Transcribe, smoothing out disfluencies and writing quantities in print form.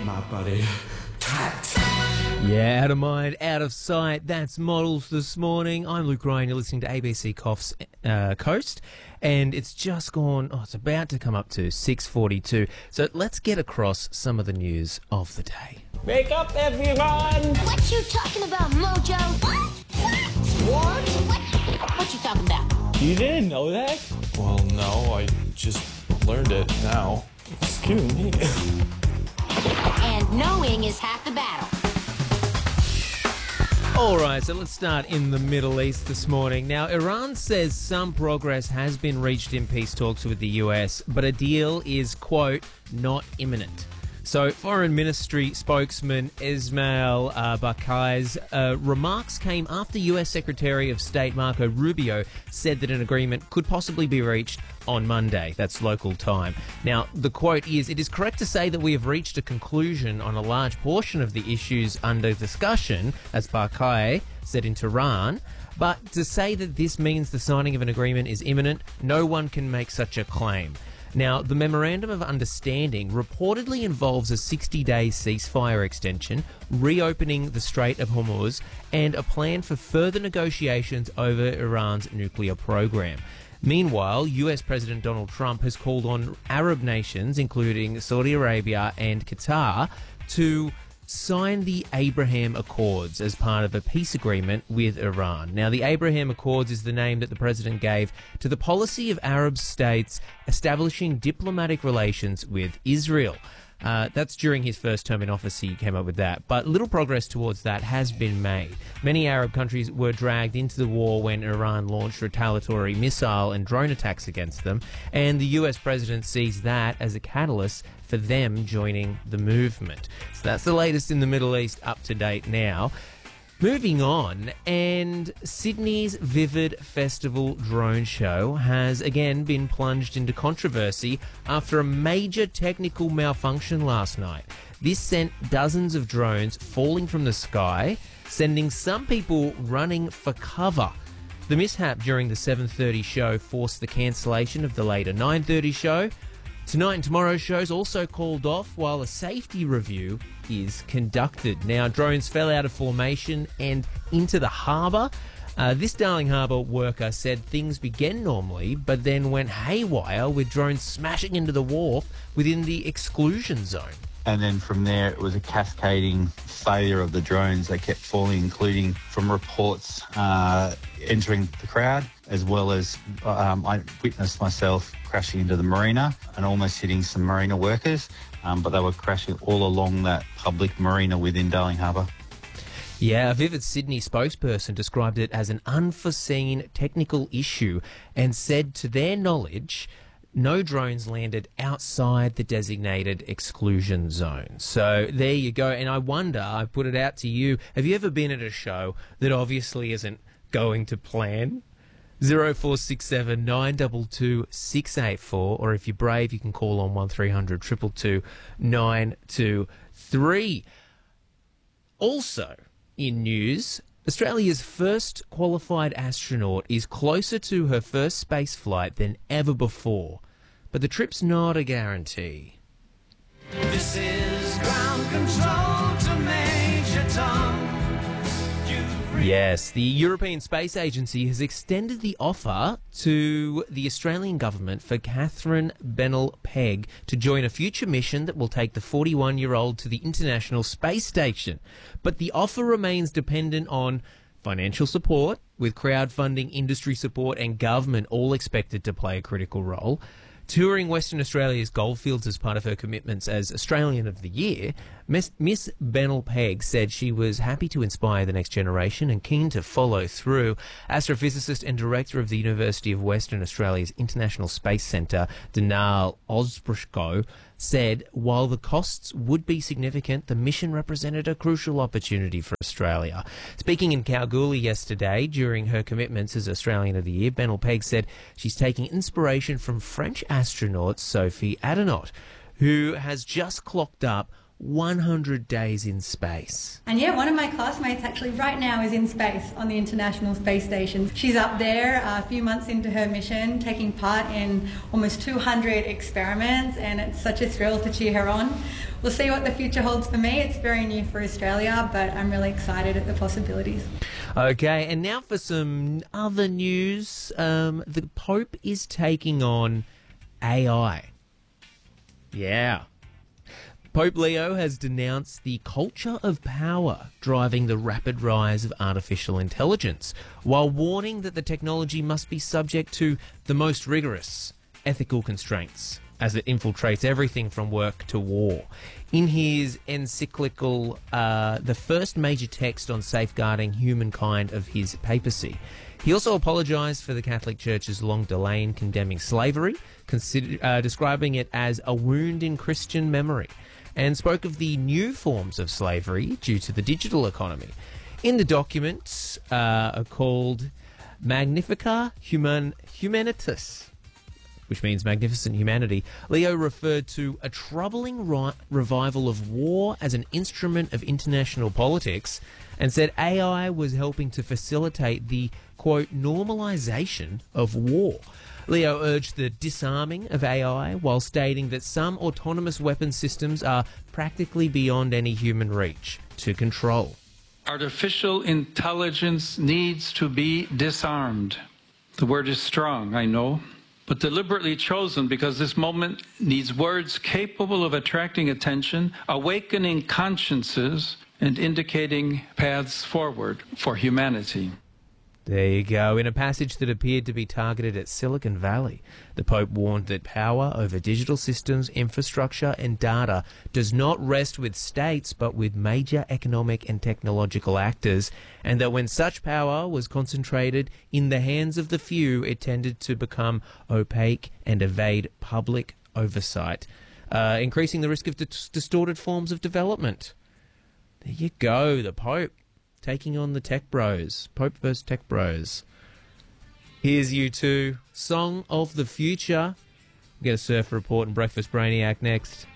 my buddy. Tat. Yeah, out of mind, out of sight. That's Models this morning. I'm Luke Ryan. You're listening to ABC Coffs Coast. And it's just gone, it's about to come up to 6:42. So let's get across some of the news of the day. Wake up, everyone! What you talking about, Mojo? What? What you talking about? You didn't know that? Well, no, I just learned it now. Excuse me. And knowing is half the battle. All right, so let's start in the Middle East this morning. Now, Iran says some progress has been reached in peace talks with the US, but a deal is, quote, not imminent. So, Foreign Ministry spokesman Ismail Baqai's remarks came after US Secretary of State Marco Rubio said that an agreement could possibly be reached on Monday. That's local time. Now, the quote is, "It is correct to say that we have reached a conclusion on a large portion of the issues under discussion," as Baqai said in Tehran. But to say that this means the signing of an agreement is imminent, no one can make such a claim. Now, the Memorandum of Understanding reportedly involves a 60-day ceasefire extension, reopening the Strait of Hormuz, and a plan for further negotiations over Iran's nuclear program. Meanwhile, US President Donald Trump has called on Arab nations, including Saudi Arabia and Qatar, to sign the Abraham Accords as part of a peace agreement with Iran. Now, the Abraham Accords is the name that the president gave to the policy of Arab states establishing diplomatic relations with Israel. That's during his first term in office he came up with that. But little progress towards that has been made. Many Arab countries were dragged into the war when Iran launched retaliatory missile and drone attacks against them, and the US president sees that as a catalyst for them joining the movement. So that's the latest in the Middle East, up to date now. Moving on, and Sydney's Vivid Festival drone show has again been plunged into controversy after a major technical malfunction last night. This sent dozens of drones falling from the sky, sending some people running for cover. The mishap during the 7:30 show forced the cancellation of the later 9:30 show. Tonight and tomorrow's shows also called off while a safety review is conducted. Now, drones fell out of formation and into the harbour. This Darling Harbour worker said things began normally, but then went haywire with drones smashing into the wharf within the exclusion zone. And then from there, it was a cascading failure of the drones. They kept falling, including from reports entering the crowd, as well as I witnessed myself crashing into the marina and almost hitting some marina workers, but they were crashing all along that public marina within Darling Harbour. Yeah, a Vivid Sydney spokesperson described it as an unforeseen technical issue and said, to their knowledge, no drones landed outside the designated exclusion zone. So there you go. And I wonder, I put it out to you, have you ever been at a show that obviously isn't going to plan? 0467 922 684, or if you're brave, you can call on 1300 222 923. Also in news, Australia's first qualified astronaut is closer to her first space flight than ever before. But the trip's not a guarantee. This is ground control to Major Tom. Yes, the European Space Agency has extended the offer to the Australian government for Catherine Bennell-Pegg to join a future mission that will take the 41-year-old to the International Space Station. But the offer remains dependent on financial support, with crowdfunding, industry support and government all expected to play a critical role. Touring Western Australia's goldfields as part of her commitments as Australian of the Year, Miss Bennell-Pegg said she was happy to inspire the next generation and keen to follow through. Astrophysicist and director of the University of Western Australia's International Space Centre, Danal Osbruchko, said while the costs would be significant, the mission represented a crucial opportunity for Australia. Speaking in Kalgoorlie yesterday during her commitments as Australian of the Year, Bennell-Pegg said she's taking inspiration from French astronaut Sophie Adenot, who has just clocked up 100 days in space. And yeah, one of my classmates actually right now is in space on the International Space Station. She's up there a few months into her mission, taking part in almost 200 experiments, and it's such a thrill to cheer her on. we'll see what the future holds for me. It's very new for Australia, but I'm really excited at the possibilities. Okay, and now for some other news. The Pope is taking on AI. Yeah. Pope Leo has denounced the culture of power driving the rapid rise of artificial intelligence, while warning that the technology must be subject to the most rigorous ethical constraints as it infiltrates everything from work to war. In his encyclical, the first major text on safeguarding humankind of his papacy, he also apologised for the Catholic Church's long delay in condemning slavery, describing it as a wound in Christian memory, and spoke of the new forms of slavery due to the digital economy. In the documents called Magnifica Humanitas, which means magnificent humanity, Leo referred to a troubling revival of war as an instrument of international politics and said AI was helping to facilitate the, quote, normalisation of war. Leo urged the disarming of AI while stating that some autonomous weapon systems are practically beyond any human reach to control. Artificial intelligence needs to be disarmed. The word is strong, I know, but deliberately chosen because this moment needs words capable of attracting attention, awakening consciences, and indicating paths forward for humanity. There you go. In a passage that appeared to be targeted at Silicon Valley, the Pope warned that power over digital systems, infrastructure and data does not rest with states but with major economic and technological actors, and that when such power was concentrated in the hands of the few, it tended to become opaque and evade public oversight, increasing the risk of distorted forms of development. There you go, the Pope taking on the tech bros. Pope versus tech bros. Here's U2, Song of the Future. We'll get a surf report and Breakfast Brainiac next.